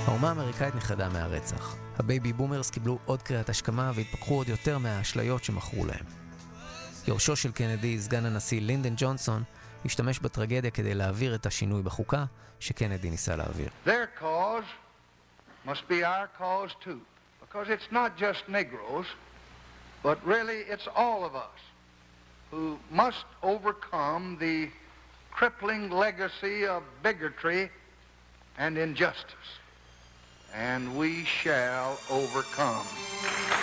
האומה האמריקאית נחרדה מהרצח. הבייבי בומרס קיבלו עוד קריאת השכמה והתפכחו עוד יותר מהאשליות שמכרו להם. יורשו של קנדי, סגן הנשיא לינדון ג'ונסון, השתמש בטרגדיה כדי להעביר את השינוי בחוקה שקנדי ניסה להעביר. Their cause must be our cause too, because it's not just Negroes, but really it's all of us who must overcome the crippling legacy of bigotry and injustice. And we shall overcome.